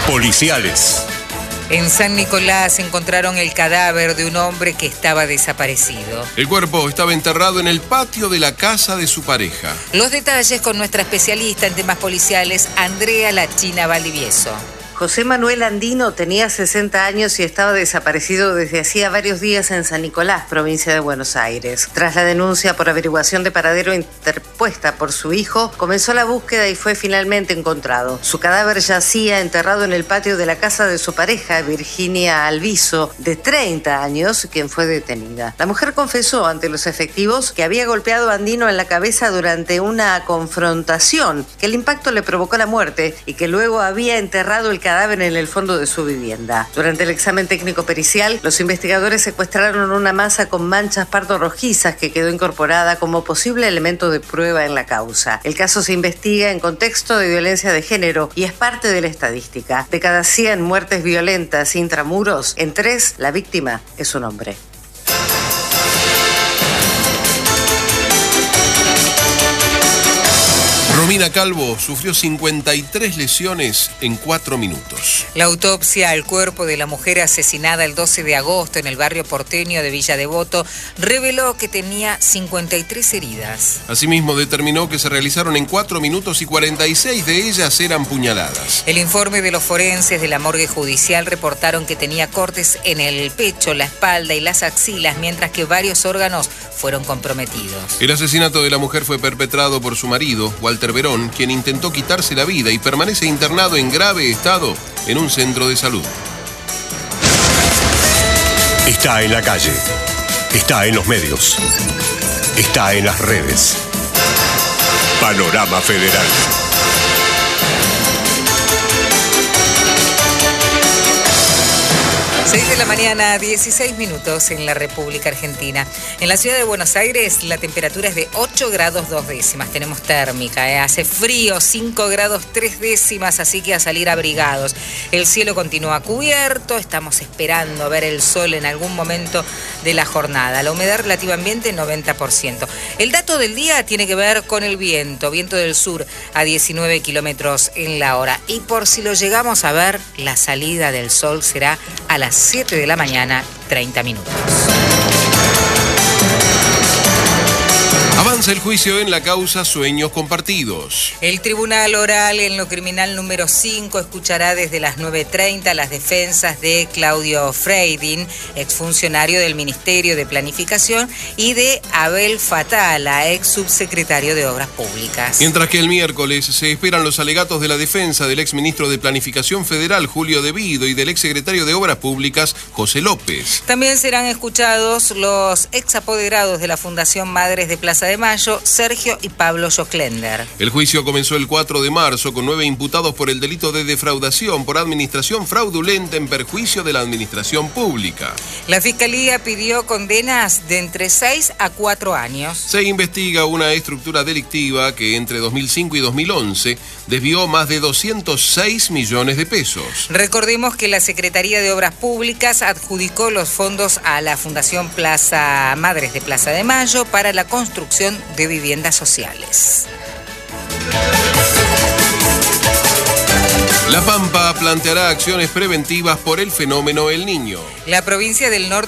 Policiales. En San Nicolás encontraron el cadáver de un hombre que estaba desaparecido. El cuerpo estaba enterrado en el patio de la casa de su pareja. Los detalles con nuestra especialista en temas policiales, Andrea La China Valdivieso. José Manuel Andino tenía 60 años y estaba desaparecido desde hacía varios días en San Nicolás, provincia de Buenos Aires. Tras la denuncia por averiguación de paradero interpuesta por su hijo, comenzó la búsqueda y fue finalmente encontrado. Su cadáver yacía enterrado en el patio de la casa de su pareja, Virginia Alviso, de 30 años, quien fue detenida. La mujer confesó ante los efectivos que había golpeado a Andino en la cabeza durante una confrontación, que el impacto le provocó la muerte y que luego había enterrado el cadáver en el fondo de su vivienda. Durante el examen técnico pericial, los investigadores secuestraron una masa con manchas pardo rojizas que quedó incorporada como posible elemento de prueba en la causa. El caso se investiga en contexto de violencia de género y es parte de la estadística. De cada 100 muertes violentas intramuros, en 3 la víctima es un hombre. Romina Calvo sufrió 53 lesiones en 4 minutos. La autopsia al cuerpo de la mujer asesinada el 12 de agosto en el barrio porteño de Villa Devoto reveló que tenía 53 heridas. Asimismo, determinó que se realizaron en 4 minutos y 46 de ellas eran puñaladas. El informe de los forenses de la morgue judicial reportaron que tenía cortes en el pecho, la espalda y las axilas, mientras que varios órganos fueron comprometidos. El asesinato de la mujer fue perpetrado por su marido, Walter Verón, quien intentó quitarse la vida y permanece internado en grave estado en un centro de salud. Está en la calle, está en los medios, está en las redes. Panorama Federal. 6 de la mañana, 16 minutos en la República Argentina. En la ciudad de Buenos Aires la temperatura es de 8 grados 2 décimas. Tenemos térmica, hace frío, 5 grados 3 décimas, así que a salir abrigados. El cielo continúa cubierto, estamos esperando a ver el sol en algún momento de la jornada. La humedad relativa ambiente 90%. El dato del día tiene que ver con el viento del sur a 19 kilómetros en la hora. Y por si lo llegamos a ver, la salida del sol será a las 7 de la mañana, 30 minutos. Avanza el juicio en la causa Sueños Compartidos. El Tribunal Oral en lo Criminal número 5 escuchará desde las 9:30 las defensas de Claudio Freidin, exfuncionario del Ministerio de Planificación, y de Abel Fatala, ex subsecretario de Obras Públicas. Mientras que el miércoles se esperan los alegatos de la defensa del exministro de Planificación Federal, Julio De Vido, y del exsecretario de Obras Públicas, José López. También serán escuchados los exapoderados de la Fundación Madres de Plaza de Mayo, Sergio y Pablo Joclender. El juicio comenzó el 4 de marzo con 9 imputados por el delito de defraudación por administración fraudulenta en perjuicio de la administración pública. La Fiscalía pidió condenas de entre 6 a 4 años. Se investiga una estructura delictiva que entre 2005 y 2011 desvió más de 206 millones de pesos. Recordemos que la Secretaría de Obras Públicas adjudicó los fondos a la Fundación Madres de Plaza de Mayo para la construcción de viviendas sociales. La Pampa planteará acciones preventivas por el fenómeno El Niño. La provincia del Norte